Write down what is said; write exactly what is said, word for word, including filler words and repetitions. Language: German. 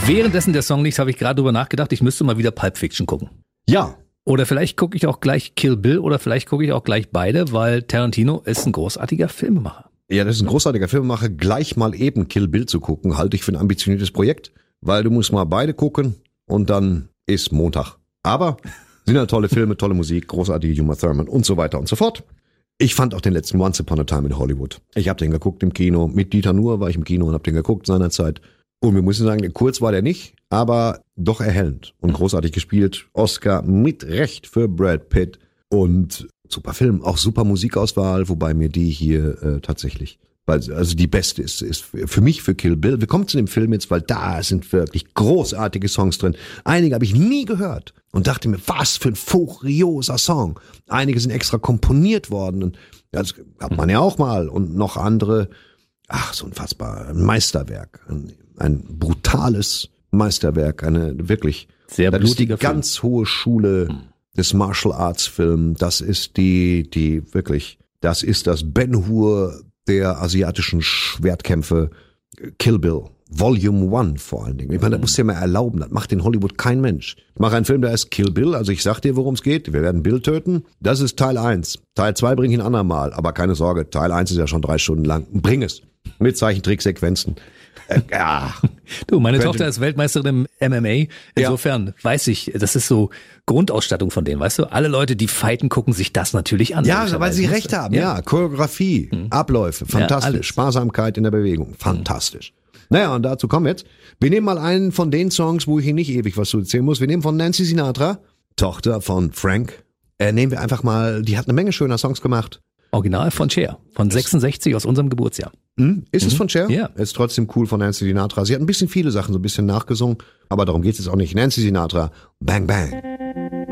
Währenddessen der Song lief, habe ich gerade drüber nachgedacht, ich müsste mal wieder Pulp Fiction gucken. Ja. Oder vielleicht gucke ich auch gleich Kill Bill oder vielleicht gucke ich auch gleich beide, weil Tarantino ist ein großartiger Filmemacher. Ja, das ist ein großartiger Filmemacher. Gleich mal eben Kill Bill zu gucken, halte ich für ein ambitioniertes Projekt, weil du musst mal beide gucken und dann ist Montag. Aber sind ja tolle Filme, tolle Musik, großartige Uma Thurman und so weiter und so fort. Ich fand auch den letzten Once Upon a Time in Hollywood. Ich habe den geguckt im Kino. Mit Dieter Nuhr war ich im Kino und habe den geguckt seinerzeit. Und wir müssen sagen, kurz war der nicht, aber doch erhellend und großartig gespielt. Oscar mit Recht für Brad Pitt und super Film, auch super Musikauswahl, wobei mir die hier äh, tatsächlich, also die beste ist, ist für mich für Kill Bill. Wir kommen zu dem Film jetzt, weil da sind wirklich großartige Songs drin. Einige habe ich nie gehört und dachte mir, was für ein furioser Song. Einige sind extra komponiert worden und das hat man ja auch mal und noch andere, ach so unfassbar, ein Meisterwerk, ein, ein brutales Meisterwerk, eine wirklich sehr blutige ganz hohe Schule des Martial Arts Film. Das ist die, die wirklich, das ist das Ben Hur der asiatischen Schwertkämpfe. Kill Bill, Volume One vor allen Dingen. Ich meine, das musst du dir mal erlauben, das macht in Hollywood kein Mensch. Ich mache einen Film, der heißt Kill Bill, also ich sag dir, worum es geht. Wir werden Bill töten. Das ist Teil eins. Teil zwei bringe ich ein andermal, aber keine Sorge, Teil eins ist ja schon drei Stunden lang. Bring es. Mit Zeichentricksequenzen. Äh, ja. Du, meine Könnte, Tochter ist Weltmeisterin im M M A. Insofern ja. weiß ich, das ist so Grundausstattung von denen, weißt du? Alle Leute, die fighten, gucken sich das natürlich an. Ja, weil sie recht haben. Ja, ja. Choreografie, mhm. Abläufe, fantastisch. Ja, Sparsamkeit in der Bewegung, fantastisch. Mhm. Naja, und dazu kommen wir jetzt. Wir nehmen mal einen von den Songs, wo ich Ihnen nicht ewig was zu erzählen muss. Wir nehmen von Nancy Sinatra, Tochter von Frank. Äh, nehmen wir einfach mal, die hat eine Menge schöner Songs gemacht. Original von Cher, von das sechsundsechzig aus unserem Geburtsjahr. Hm, ist mhm. es von Cher? Ja. Ist trotzdem cool von Nancy Sinatra. Sie hat ein bisschen viele Sachen so ein bisschen nachgesungen, aber darum geht es jetzt auch nicht. Nancy Sinatra, Bang Bang.